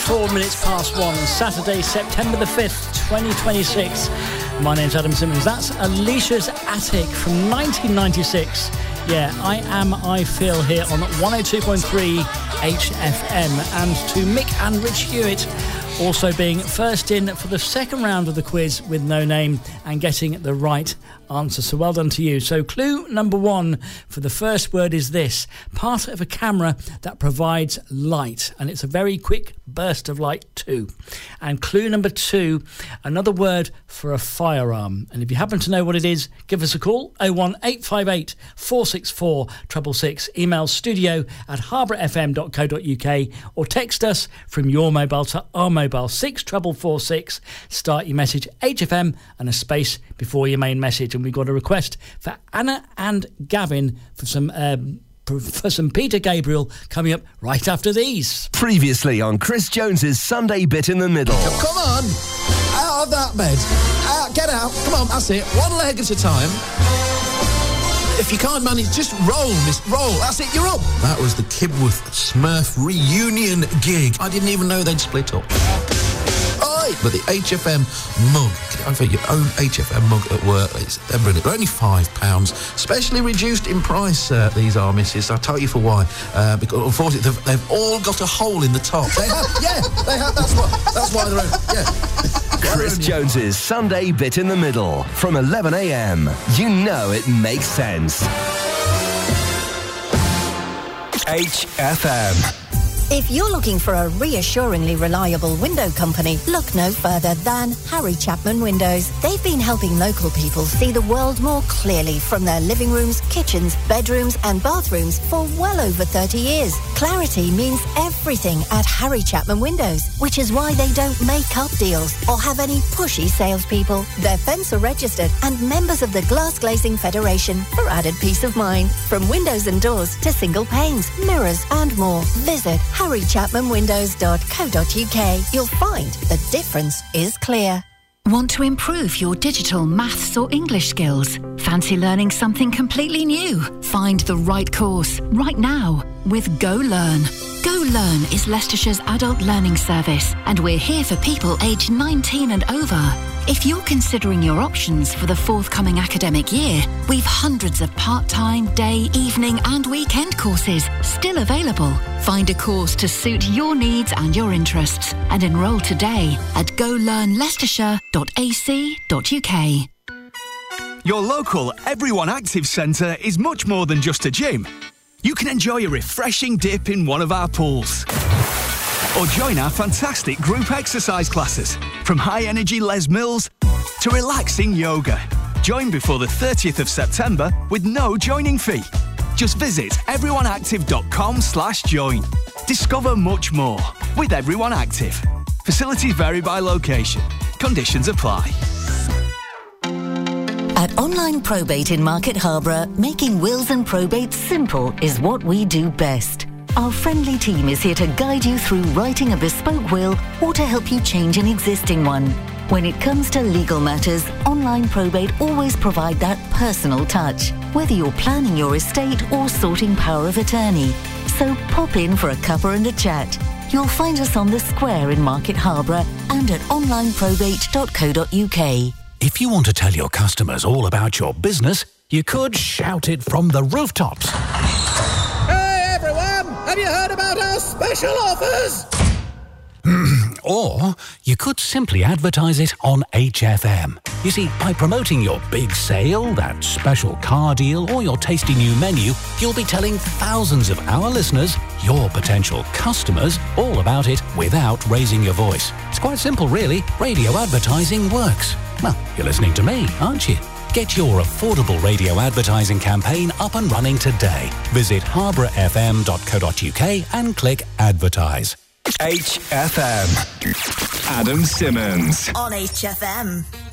4 minutes past 1, Saturday, September the 5th, 2026. My name's Adam Simmons. That's Alicia's Attic from 1996. Yeah, I Feel here on 102.3 HFM. And to Mick and Rich Hewitt, also being first in for the second round of the quiz with no name and getting the right answer. So well done to you. So clue number 1 for the first word is this: part of a camera that provides light, and it's a very quick burst of light too. And clue number 2, another word for a firearm. And if you happen to know what it is, give us a call, 01858 464 666. Email studio@harbourfm.co.uk or text us from your mobile to our mobile 64446. Start your message HFM and a space before your main message. And we've got a request for Anna and Gavin for some Peter Gabriel coming up right after these. Previously on Chris Jones's Sunday Bit in the Middle. Come on, out of that bed. Get out. Come on, that's it. One leg at a time. If you can't manage, just roll, miss. Roll. That's it, you're up. That was the Kibworth Smurf reunion gig. I didn't even know they'd split up. But the HFM mug, for your own HFM mug at work, they're brilliant. They're only £5, specially reduced in price, these are, missus. I'll tell you for why. Because unfortunately, they've all got a hole in the top. They have, that's why they're only, Chris Jones's Sunday Bit in the Middle from 11 a.m. You know it makes sense. HFM. If you're looking for a reassuringly reliable window company, look no further than Harry Chapman Windows. They've been helping local people see the world more clearly from their living rooms, kitchens, bedrooms and bathrooms for well over 30 years. Clarity means everything at Harry Chapman Windows, which is why they don't make up deals or have any pushy salespeople. They're Fencer registered and members of the Glass Glazing Federation for added peace of mind. From windows and doors to single panes, mirrors and more. Visit harrychapmanwindows.co.uk. You'll find the difference is clear. Want to improve your digital, maths or English skills? Fancy learning something completely new? Find the right course right now with Go Learn. Go Learn is Leicestershire's adult learning service, and we're here for people aged 19 and over. If you're considering your options for the forthcoming academic year, we've hundreds of part-time, day, evening and weekend courses still available. Find a course to suit your needs and your interests and enrol today at golearnleicestershire.ac.uk. Your local Everyone Active Centre is much more than just a gym. You can enjoy a refreshing dip in one of our pools. Or join our fantastic group exercise classes, from high-energy Les Mills to relaxing yoga. Join before the 30th of September with no joining fee. Just visit everyoneactive.com/join. Discover much more with Everyone Active. Facilities vary by location. Conditions apply. At Online Probate in Market Harborough, making wills and probates simple is what we do best. Our friendly team is here to guide you through writing a bespoke will or to help you change an existing one. When it comes to legal matters, Online Probate always provide that personal touch, whether you're planning your estate or sorting power of attorney. So pop in for a cuppa and a chat. You'll find us on the square in Market Harborough and at onlineprobate.co.uk. If you want to tell your customers all about your business, you could shout it from the rooftops. Hey everyone! Have you heard about our special offers? Or you could simply advertise it on HFM. You see, by promoting your big sale, that special car deal, or your tasty new menu, you'll be telling thousands of our listeners, your potential customers, all about it without raising your voice. It's quite simple, really. Radio advertising works. Well, you're listening to me, aren't you? Get your affordable radio advertising campaign up and running today. Visit harbourfm.co.uk and click Advertise. HFM. Adam Simmons. On HFM.